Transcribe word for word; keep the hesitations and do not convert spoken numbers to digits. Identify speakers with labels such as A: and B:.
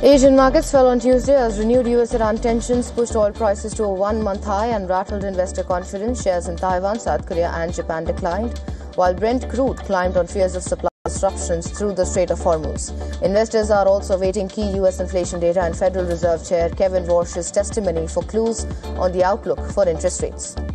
A: Asian markets fell on Tuesday as renewed U S-Iran tensions pushed oil prices to a one-month high and rattled investor confidence. Shares in Taiwan, South Korea and Japan declined, while Brent crude climbed on fears of supply disruptions through the Strait of Hormuz. Investors are also awaiting key U S inflation data and Federal Reserve Chair Kevin Warsh's testimony for clues on the outlook for interest rates.